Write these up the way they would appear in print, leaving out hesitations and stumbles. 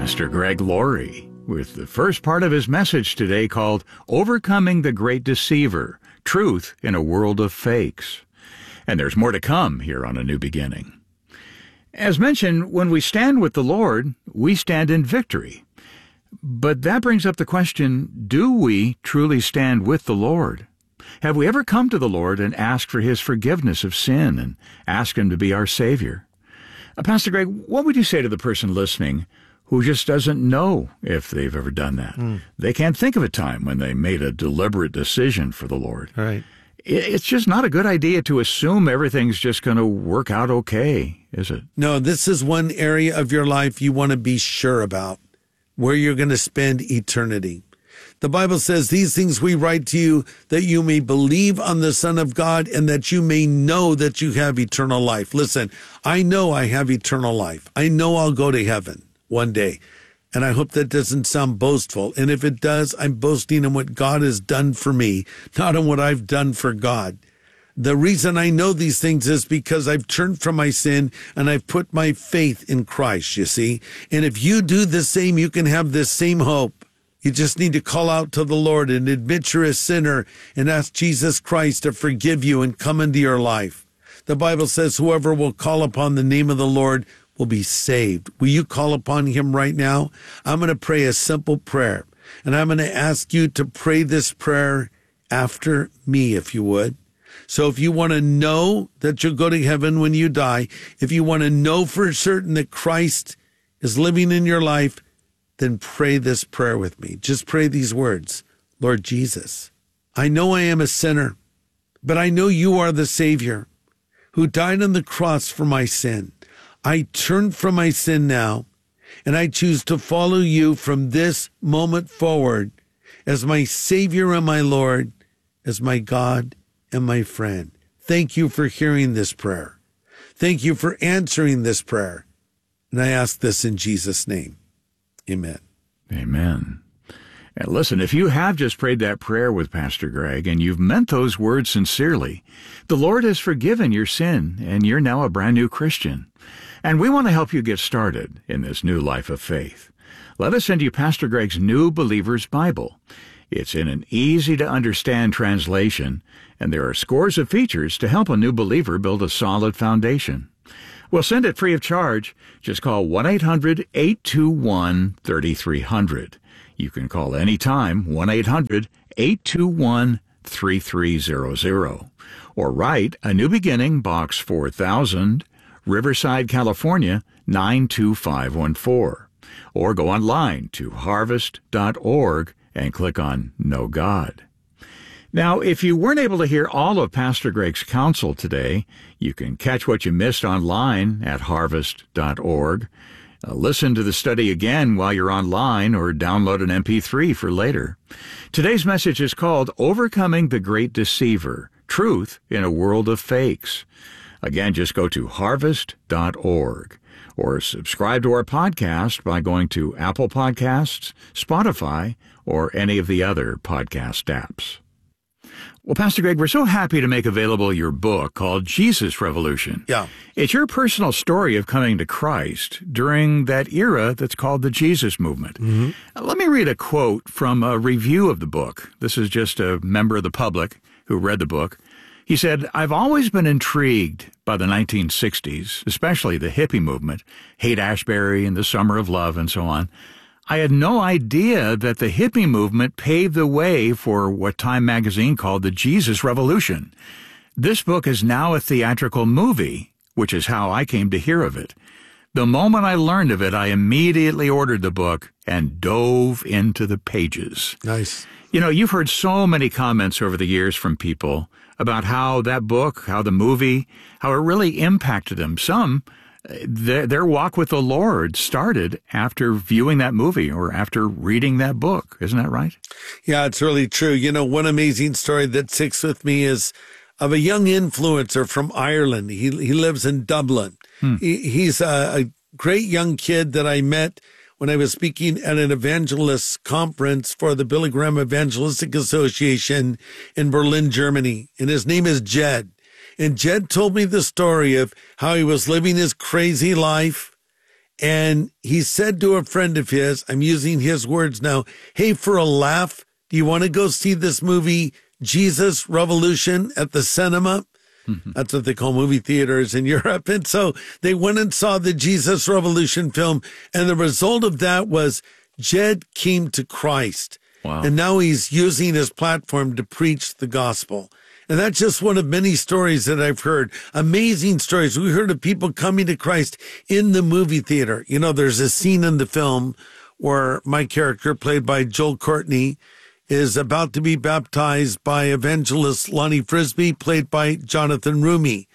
Pastor Greg Laurie with the first part of his message today called Overcoming the Great Deceiver, Truth in a World of Fakes. And there's more to come here on A New Beginning. As mentioned, when we stand with the Lord, we stand in victory. But that brings up the question, do we truly stand with the Lord? Have we ever come to the Lord and asked for His forgiveness of sin and asked Him to be our Savior? Pastor Greg, what would you say to the person listening who just doesn't know if they've ever done that? They can't think of a time when they made a deliberate decision for the Lord. Right. It's just not a good idea to assume everything's just going to work out okay, is it? No, this is one area of your life you want to be sure about, where you're going to spend eternity. The Bible says, these things we write to you that you may believe on the Son of God and that you may know that you have eternal life. Listen, I know I have eternal life. I know I'll go to heaven one day. And I hope that doesn't sound boastful. And if it does, I'm boasting in what God has done for me, not on what I've done for God. The reason I know these things is because I've turned from my sin and I've put my faith in Christ, you see. And if you do the same, you can have this same hope. You just need to call out to the Lord and admit you're a sinner and ask Jesus Christ to forgive you and come into your life. The Bible says whoever will call upon the name of the Lord will be saved. Will you call upon Him right now? I'm going to pray a simple prayer, and I'm going to ask you to pray this prayer after me, if you would. So if you want to know that you'll go to heaven when you die, if you want to know for certain that Christ is living in your life, then pray this prayer with me. Just pray these words. Lord Jesus, I know I am a sinner, but I know you are the Savior who died on the cross for my sin. I turn from my sin now, and I choose to follow you from this moment forward as my Savior and my Lord, as my God and my friend. Thank you for hearing this prayer. Thank you for answering this prayer. And I ask this in Jesus' name. Amen. Amen. And listen, if you have just prayed that prayer with Pastor Greg and you've meant those words sincerely, the Lord has forgiven your sin and you're now a brand new Christian. And we want to help you get started in this new life of faith. Let us send you Pastor Greg's New Believer's Bible. It's in an easy-to-understand translation, and there are scores of features to help a new believer build a solid foundation. We'll send it free of charge. Just call 1-800-821-3300. You can call anytime, 1-800-821-3300. Or write A New Beginning, Box 4000, Riverside, California, 92514. Or go online to harvest.org and click on Know God. Now, if you weren't able to hear all of Pastor Greg's counsel today, you can catch what you missed online at harvest.org. Listen to the study again while you're online or download an MP3 for later. Today's message is called Overcoming the Great Deceiver, Truth in a World of Fakes. Again, just go to harvest.org or subscribe to our podcast by going to Apple Podcasts, Spotify, or any of the other podcast apps. Well, Pastor Greg, we're so happy to make available your book called Jesus Revolution. Yeah. It's your personal story of coming to Christ during that era that's called the Jesus movement. Mm-hmm. Let me read a quote from a review of the book. This is just a member of the public who read the book. He said, I've always been intrigued by the 1960s, especially the hippie movement, Haight-Ashbury and the Summer of Love and so on. I had no idea that the hippie movement paved the way for what Time magazine called the Jesus Revolution. This book is now a theatrical movie, which is how I came to hear of it. The moment I learned of it, I immediately ordered the book and dove into the pages. Nice. You know, you've heard so many comments over the years from people about how that book, how the movie, how it really impacted them. Some, their walk with the Lord started after viewing that movie or after reading that book. Isn't that right? Yeah, it's really true. You know, one amazing story that sticks with me is of a young influencer from Ireland. He lives in Dublin. He's a great young kid that I met when I was speaking at an evangelist conference for the Billy Graham Evangelistic Association in Berlin, Germany. And his name is Jed. And Jed told me the story of how he was living his crazy life And he said to a friend of his, I'm using his words now, hey, for a laugh, do you want to go see this movie, Jesus Revolution, at the cinema? That's what they call movie theaters in Europe. And so they went and saw the Jesus Revolution film. And the result of that was Jed came to Christ. Wow. And now he's using his platform to preach the gospel. And that's just one of many stories that I've heard. Amazing stories. We heard of people coming to Christ in the movie theater. You know, there's a scene in the film where my character, played by Joel Courtney, is about to be baptized by evangelist Lonnie Frisbee, played by Jonathan Rumi.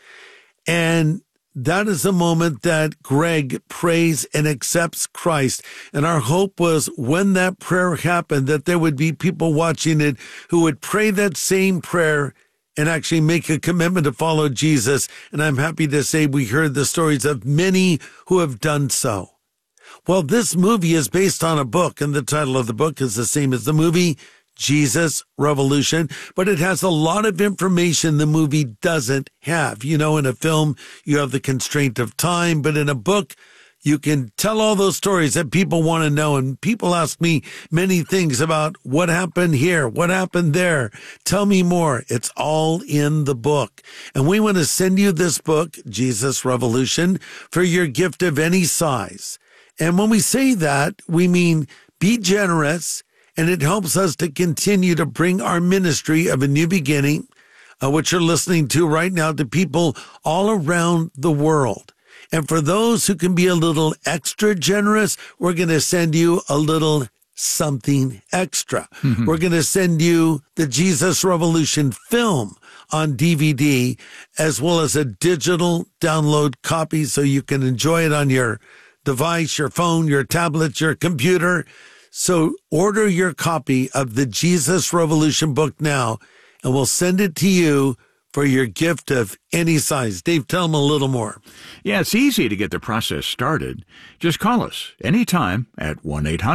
And that is the moment that Greg prays and accepts Christ. And our hope was when that prayer happened, that there would be people watching it who would pray that same prayer and actually make a commitment to follow Jesus. And I'm happy to say we heard the stories of many who have done so. Well, this movie is based on a book, and the title of the book is the same as the movie, Jesus Revolution, but it has a lot of information the movie doesn't have. You know, in a film, you have the constraint of time, but in a book, you can tell all those stories that people want to know. And people ask me many things about what happened here, what happened there. Tell me more. It's all in the book. And we want to send you this book, Jesus Revolution, for your gift of any size. And when we say that, we mean be generous. And it helps us to continue to bring our ministry of A New Beginning, which you're listening to right now, to people all around the world. And for those who can be a little extra generous, we're going to send you a little something extra. We're going to send you the Jesus Revolution film on DVD, as well as a digital download copy so you can enjoy it on your device, your phone, your tablet, your computer. So order your copy of the Jesus Revolution book now, and we'll send it to you for your gift of any size. Dave, tell them a little more. Yeah, it's easy to get the process started. Just call us anytime at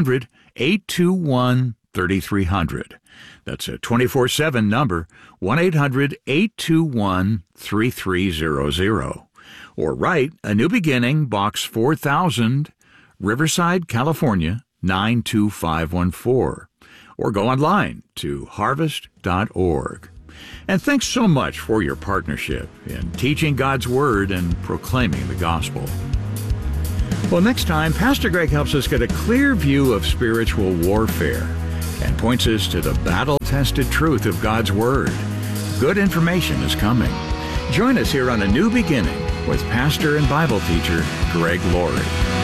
1-800-821-3300. That's a 24/7 number, 1-800-821-3300. Or write A New Beginning, Box 4000, Riverside, California, 92514, or go online to harvest.org. And thanks so much for your partnership in teaching God's Word and proclaiming the gospel. Well, next time, Pastor Greg helps us get a clear view of spiritual warfare and points us to the battle-tested truth of God's Word. Good information is coming. Join us here on A New Beginning with pastor and Bible teacher Greg Laurie.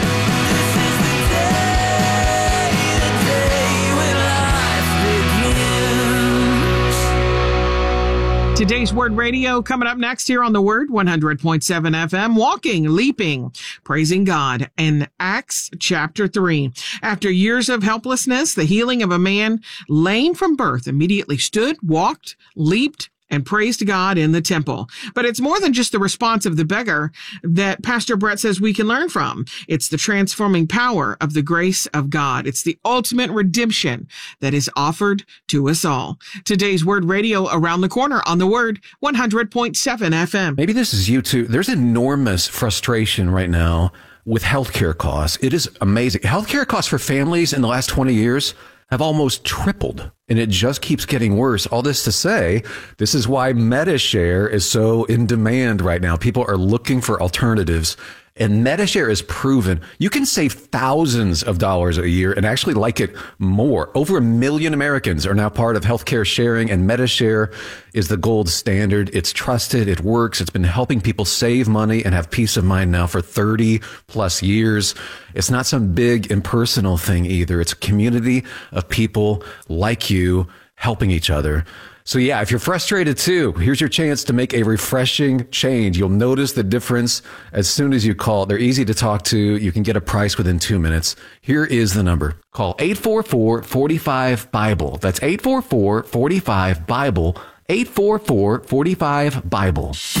Today's Word Radio coming up next here on the Word, 100.7 FM, walking, leaping, praising God in Acts chapter 3. After years of helplessness, the healing of a man lame from birth immediately stood, walked, leaped, and praised God in the temple. But it's more than just the response of the beggar that Pastor Brett says we can learn from. It's the transforming power of the grace of God. It's the ultimate redemption that is offered to us all. Today's Word Radio around the corner on the Word, 100.7 FM. Maybe this is you too. There's enormous frustration right now with healthcare costs. It is amazing. Healthcare costs for families in the last 20 years have almost tripled, and it just keeps getting worse. All this to say, this is why MediShare is so in demand right now. People are looking for alternatives, and MediShare is proven you can save thousands of dollars a year and actually like it more. Over 1 million Americans are now part of healthcare sharing, and MediShare is the gold standard. It's trusted. It works. It's been helping people save money and have peace of mind now for 30 plus years. It's not some big impersonal thing either. It's a community of people like you helping each other. So yeah, if you're frustrated too, here's your chance to make a refreshing change. You'll notice the difference as soon as you call. They're easy to talk to. You can get a price within 2 minutes. Here is the number. Call 844-45-BIBLE. That's 844-45-BIBLE. 844-45-BIBLE.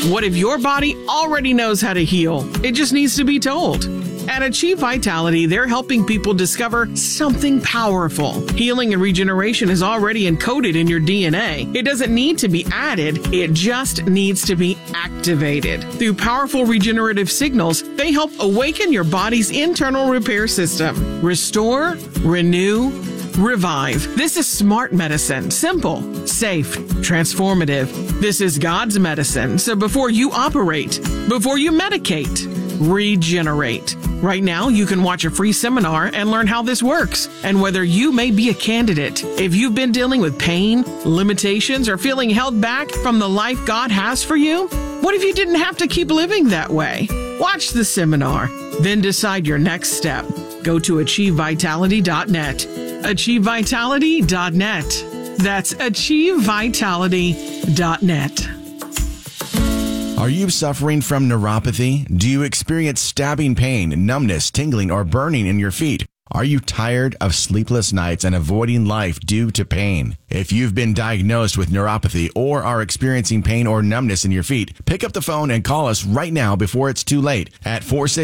What if your body already knows how to heal? It just needs to be told. At Achieve Vitality, they're helping people discover something powerful. Healing and regeneration is already encoded in your DNA. It doesn't need to be added, it just needs to be activated. Through powerful regenerative signals, they help awaken your body's internal repair system. Restore, renew, revive. This is smart medicine. Simple, safe, transformative. This is God's medicine. So before you operate, before you medicate, regenerate. Right now, you can watch a free seminar and learn how this works and whether you may be a candidate. If you've been dealing with pain, limitations, or feeling held back from the life God has for you, what if you didn't have to keep living that way? Watch the seminar, then decide your next step. Go to achievevitality.net. achievevitality.net. That's achievevitality.net. Are you suffering from neuropathy? Do you experience stabbing pain, numbness, tingling, or burning in your feet? Are you tired of sleepless nights and avoiding life due to pain? If you've been diagnosed with neuropathy or are experiencing pain or numbness in your feet, pick up the phone and call us right now before it's too late at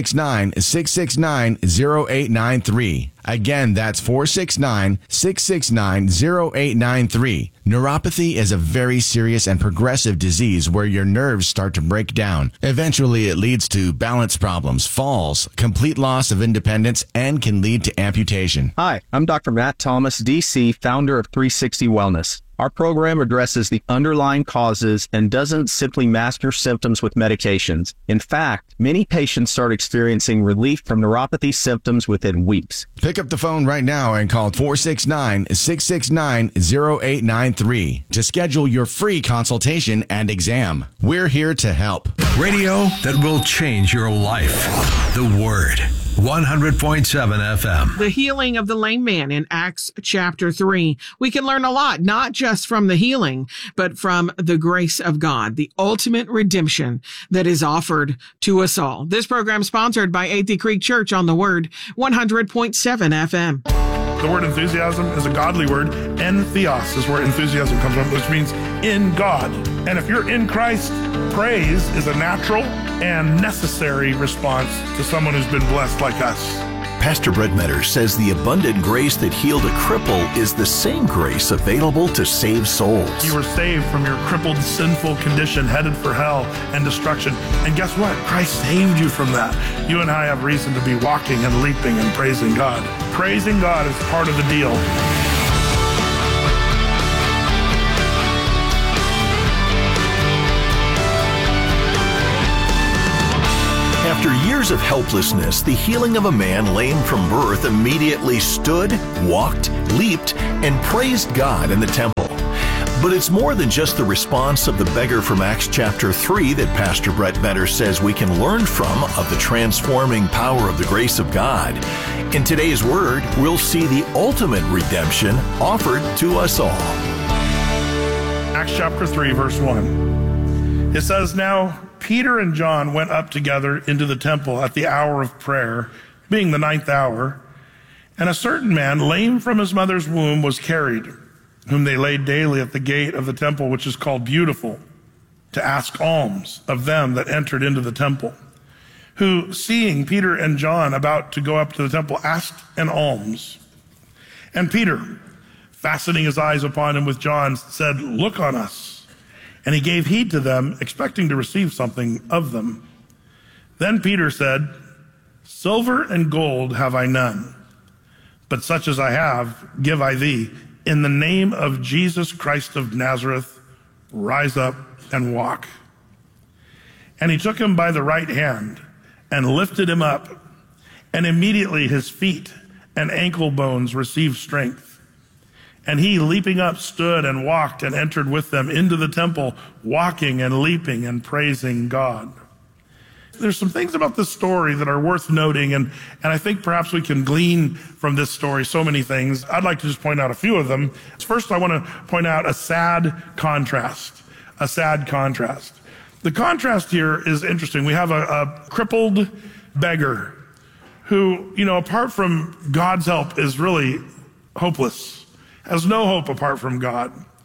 469-669-0893. Again, that's 469-669-0893. Neuropathy is a very serious and progressive disease where your nerves start to break down. Eventually, it leads to balance problems, falls, complete loss of independence, and can lead to amputation. Hi, I'm Dr. Matt Thomas, DC, founder of 360 Wellness. Our program addresses the underlying causes and doesn't simply mask your symptoms with medications. In fact, many patients start experiencing relief from neuropathy symptoms within weeks. Pick up the phone right now and call 469-669-0893 to schedule your free consultation and exam. We're here to help. Radio that will change your life. The Word. 100.7 FM. The healing of the lame man in Acts chapter 3. We can learn a lot, not just from the healing, but from the grace of God, the ultimate redemption that is offered to us all. This program sponsored by Athey Creek Church on the Word, 100.7 FM. The word enthusiasm is a godly word. Entheos is where enthusiasm comes from, which means in God. And if you're in Christ, praise is a natural and necessary response to someone who's been blessed like us. Pastor Brett Meador says the abundant grace that healed a cripple is the same grace available to save souls. You were saved from your crippled, sinful condition, headed for hell and destruction. And guess what? Christ saved you from that. You and I have reason to be walking and leaping and praising God. Praising God is part of the deal. After years of helplessness, the healing of a man lame from birth immediately stood, walked, leaped, and praised God in the temple. But it's more than just the response of the beggar from Acts chapter 3 that Pastor Brett Meador says we can learn from of the transforming power of the grace of God. In today's Word, we'll see the ultimate redemption offered to us all. Acts chapter 3, verse 1. It says, "Now Peter and John went up together into the temple at the hour of prayer, being the 9th hour, and a certain man, lame from his mother's womb, was carried, whom they laid daily at the gate of the temple, which is called Beautiful, to ask alms of them that entered into the temple, who, seeing Peter and John about to go up to the temple, asked an alms. And Peter, fastening his eyes upon him with John, said, 'Look on us.' And he gave heed to them, expecting to receive something of them. Then Peter said, 'Silver and gold have I none, but such as I have give I thee. In the name of Jesus Christ of Nazareth, rise up and walk.' And he took him by the right hand and lifted him up, and immediately his feet and ankle bones received strength. And he, leaping up, stood and walked and entered with them into the temple, walking and leaping and praising God." There's some things about this story that are worth noting, and I think perhaps we can glean from this story so many things. I'd like to just point out a few of them. First, I want to point out a sad contrast. A sad contrast. The contrast here is interesting. We have a crippled beggar who, apart from God's help, is really hopeless. Has no hope apart from God.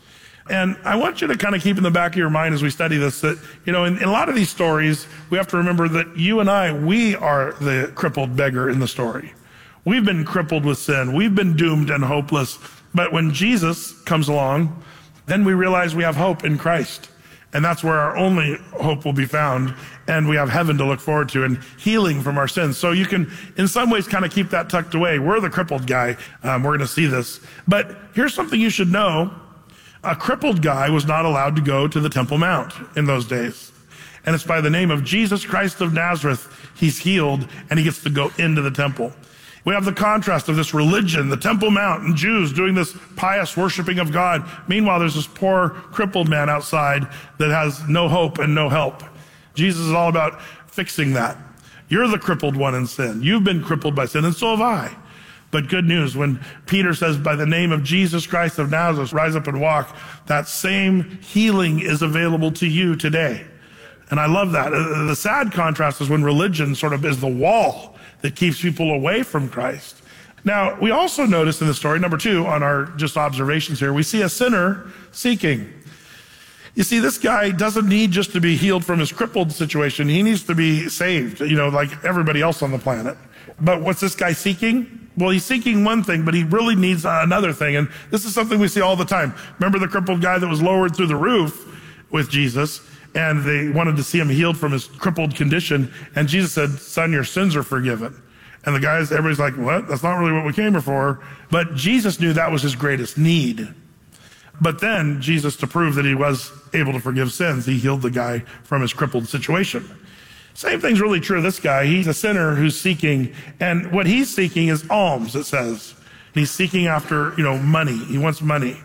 And I want you to kind of keep in the back of your mind as we study this that, in a lot of these stories, we have to remember that you and I, we are the crippled beggar in the story. We've been crippled with sin. We've been doomed and hopeless. But when Jesus comes along, then we realize we have hope in Christ. And that's where our only hope will be found. And we have heaven to look forward to and healing from our sins. So you can, in some ways, kind of keep that tucked away. We're the crippled guy. We're going to see this. But here's something you should know. A crippled guy was not allowed to go to the Temple Mount in those days. And it's by the name of Jesus Christ of Nazareth, he's healed and he gets to go into the temple. We have the contrast of this religion, the Temple Mount, and Jews doing this pious worshiping of God. Meanwhile, there's this poor crippled man outside that has no hope and no help. Jesus is all about fixing that. You're the crippled one in sin. You've been crippled by sin, and so have I. But good news, when Peter says, by the name of Jesus Christ of Nazareth, rise up and walk, that same healing is available to you today. And I love that. The sad contrast is when religion sort of is the wall that keeps people away from Christ. Now, we also notice in the story, number 2, on our just observations here, we see a sinner seeking. You see, this guy doesn't need just to be healed from his crippled situation. He needs to be saved, like everybody else on the planet. But what's this guy seeking? Well, he's seeking one thing, but he really needs another thing. And this is something we see all the time. Remember the crippled guy that was lowered through the roof with Jesus, and they wanted to see him healed from his crippled condition. And Jesus said, son, your sins are forgiven. And everybody's like, what? That's not really what we came here for. But Jesus knew that was his greatest need. But then Jesus, to prove that he was able to forgive sins, he healed the guy from his crippled situation. Same thing's really true of this guy. He's a sinner who's seeking, and what he's seeking is alms, it says. He's seeking after, money. He wants money.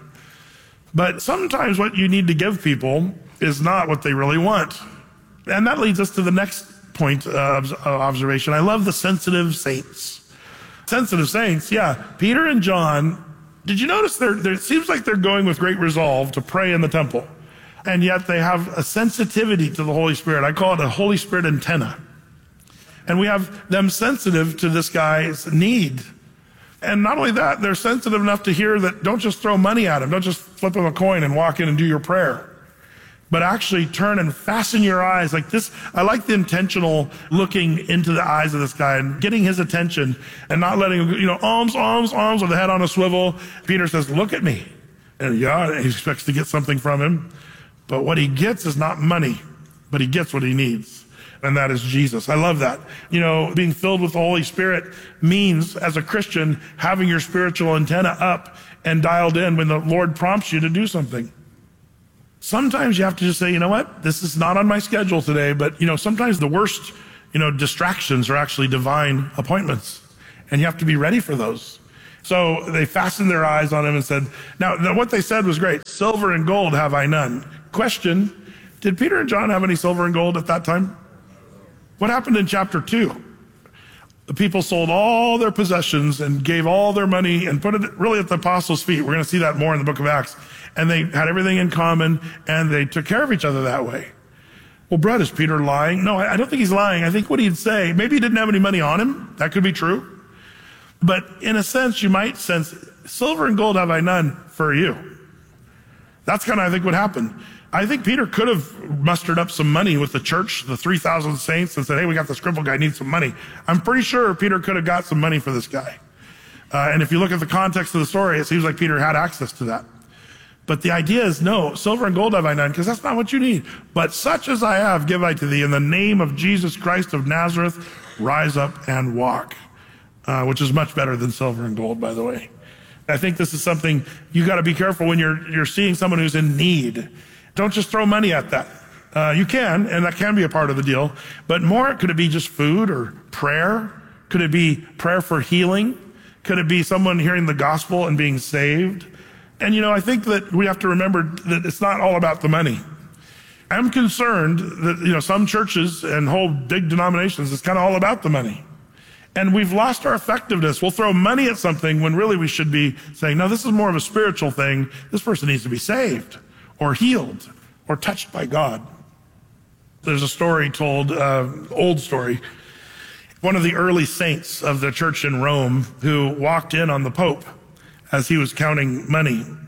But sometimes what you need to give people is not what they really want. And that leads us to the next point of observation. I love the sensitive saints. Sensitive saints, yeah. Peter and John, did you notice it seems like they're going with great resolve to pray in the temple. And yet they have a sensitivity to the Holy Spirit. I call it a Holy Spirit antenna. And we have them sensitive to this guy's need. And not only that, they're sensitive enough to hear that don't just throw money at him. Don't just flip him a coin and walk in and do your prayer. But actually turn and fasten your eyes like this. I like the intentional looking into the eyes of this guy and getting his attention and not letting him, alms, with the head on a swivel. Peter says, look at me. And he expects to get something from him. But what he gets is not money, but he gets what he needs. And that is Jesus. I love that. Being filled with the Holy Spirit means, as a Christian, having your spiritual antenna up and dialed in when the Lord prompts you to do something. Sometimes you have to just say, you know what? This is not on my schedule today, but sometimes the worst, distractions are actually divine appointments. And you have to be ready for those. So they fastened their eyes on him and said, now what they said was great. Silver and gold have I none. Question, did Peter and John have any silver and gold at that time? What happened in chapter 2? The people sold all their possessions and gave all their money and put it really at the apostles' feet. We're going to see that more in the book of Acts. And they had everything in common and they took care of each other that way. Well, Brett, is Peter lying? No, I don't think he's lying. I think what he'd say, maybe he didn't have any money on him. That could be true. But in a sense, you might sense, silver and gold have I none for you. That's kind of, I think, what happened. I think Peter could have mustered up some money with the church, the 3,000 saints, and said, hey, we got this crippled guy, needs some money. I'm pretty sure Peter could have got some money for this guy. And if you look at the context of the story, it seems like Peter had access to that. But the idea is, no, silver and gold have I none, because that's not what you need. But such as I have, give I to thee. In the name of Jesus Christ of Nazareth, rise up and walk. Which is much better than silver and gold, by the way. I think this is something you got to be careful when you're seeing someone who's in need. Don't just throw money at that. You can, and that can be a part of the deal. But more, could it be just food or prayer? Could it be prayer for healing? Could it be someone hearing the gospel and being saved? And I think that we have to remember that it's not all about the money. I'm concerned that some churches and whole big denominations, it's kind of all about the money. And we've lost our effectiveness. We'll throw money at something when really we should be saying, no, this is more of a spiritual thing. This person needs to be saved or healed or touched by God. There's a story told, old story. One of the early saints of the church in Rome who walked in on the Pope as he was counting money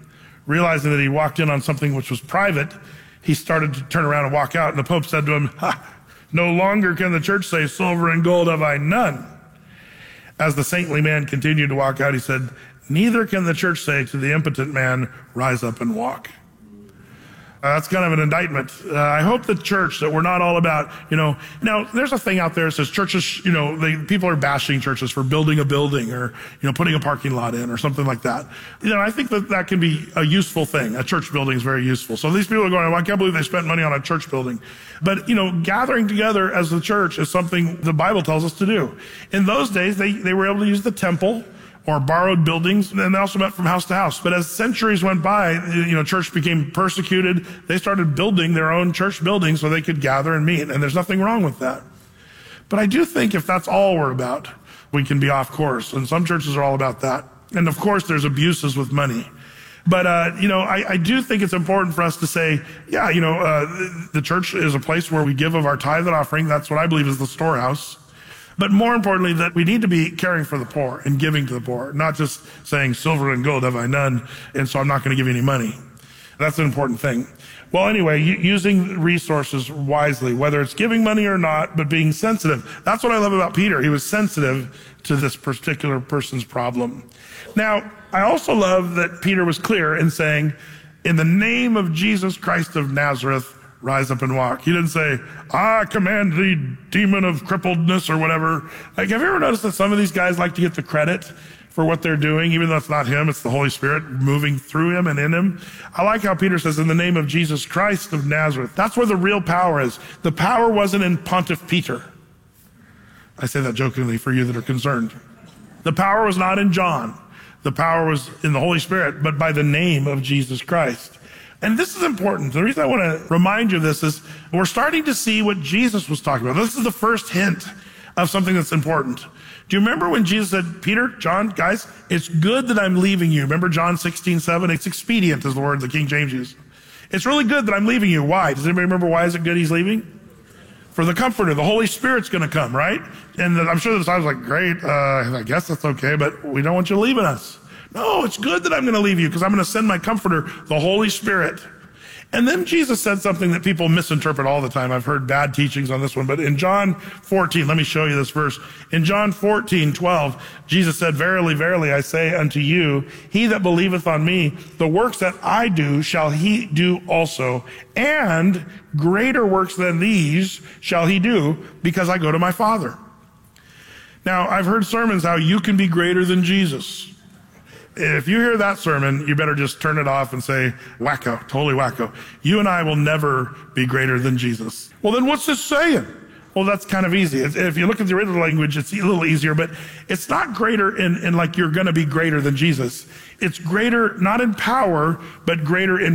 realizing that he walked in on something which was private, he started to turn around and walk out. And the Pope said to him, no longer can the church say, silver and gold have I none. As the saintly man continued to walk out, he said, neither can the church say to the impotent man, rise up and walk. That's kind of an indictment. I hope the church, that we're not all about, now there's a thing out there that says churches, people are bashing churches for building a building or, putting a parking lot in or something like that. I think that can be a useful thing. A church building is very useful. So these people are going, well, I can't believe they spent money on a church building. But, gathering together as the church is something the Bible tells us to do. In those days, they were able to use the temple or borrowed buildings, and they also met from house to house. But as centuries went by, church became persecuted. They started building their own church buildings so they could gather and meet, and there's nothing wrong with that. But I do think if that's all we're about, we can be off course, and some churches are all about that. And of course, there's abuses with money. But, I do think it's important for us to say, the church is a place where we give of our tithe and offering. That's what I believe is the storehouse. But more importantly, that we need to be caring for the poor and giving to the poor, not just saying silver and gold have I none, and so I'm not going to give you any money. That's an important thing. Well, anyway, using resources wisely, whether it's giving money or not, but being sensitive. That's what I love about Peter. He was sensitive to this particular person's problem. Now, I also love that Peter was clear in saying, in the name of Jesus Christ of Nazareth, rise up and walk. He didn't say, I command the demon of crippledness or whatever. Have you ever noticed that some of these guys like to get the credit for what they're doing, even though it's not him, it's the Holy Spirit moving through him and in him? I like how Peter says, in the name of Jesus Christ of Nazareth. That's where the real power is. The power wasn't in Pontiff Peter. I say that jokingly for you that are concerned. The power was not in John. The power was in the Holy Spirit, but by the name of Jesus Christ. And this is important. The reason I want to remind you of this is we're starting to see what Jesus was talking about. This is the first hint of something that's important. Do you remember when Jesus said, Peter, John, guys, it's good that I'm leaving you. Remember John 16:7? It's expedient is the word the King James used. It's really good that I'm leaving you. Why? Does anybody remember why is it good he's leaving? For the Comforter. The Holy Spirit's going to come, right? And I'm sure the disciples are like, great, I guess that's okay, but we don't want you leaving us. No, it's good that I'm going to leave you because I'm going to send my Comforter, the Holy Spirit. And then Jesus said something that people misinterpret all the time. I've heard bad teachings on this one, but in John 14, let me show you this verse. In John 14:12, Jesus said, verily, verily, I say unto you, he that believeth on me, the works that I do shall he do also, and greater works than these shall he do, because I go to my Father. Now, I've heard sermons how you can be greater than Jesus. If you hear that sermon, you better just turn it off and say, wacko, totally wacko. You and I will never be greater than Jesus. Well, then what's this saying? Well, that's kind of easy. If you look at the original language, it's a little easier, but it's not greater in like you're going to be greater than Jesus. It's greater, not in power, but greater in